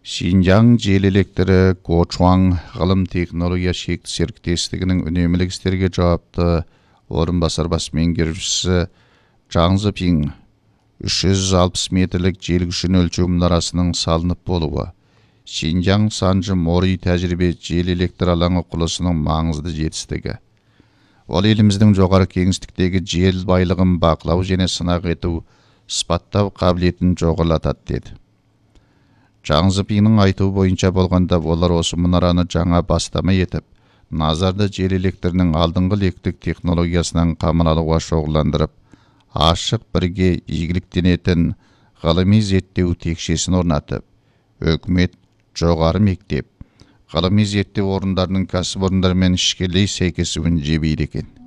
Шинжаң жел электри Гочуаң ғылым технология шекті серіктестігінің үнемілік істерге жауапты орынбасар бас меңгерушісі Чжан Цзепин 360 метрлік жел күшін өлшеу мұнарасының салынып болуы, Шинжаң Санжы Мори тәжірибе жел электр алаңы құрылысының маңызды жетістігі. Ол еліміздің жоғары кеңістіктегі жел байлығын бақылау және сынақ ету, сыпаттау қабілетін жоғарылатады деді. Чжан Цзепиннің айтуы бойынша болғанда олар осы мұнараны жаңа бастама етіп, назарды жел электрінің алдыңғы лектік технологиясынан қамын алуға шоғырландырып, ашық бірге игіліктенетін ғылыми зерттеу текшесін орнатып, үкімет, жоғары мектеп, ғылыми зерттеу орындарының кәсіпорындармен ішкерлей сәйкесуін жебейді екен.